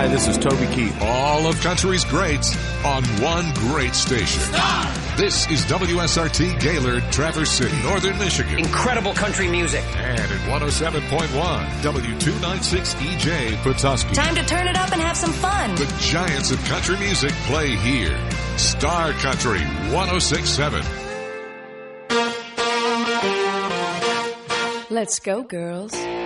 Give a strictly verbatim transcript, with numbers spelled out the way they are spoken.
Hi, this is Toby Keith. All of country's greats on one great station. Star! This is W S R T Gaylord, Traverse City, Northern Michigan. Incredible country music. And at one oh seven point one, W two ninety-six E J, Petoskey. Time to turn it up and have some fun. The giants of country music play here. Star Country one oh six point seven. Let's go, girls.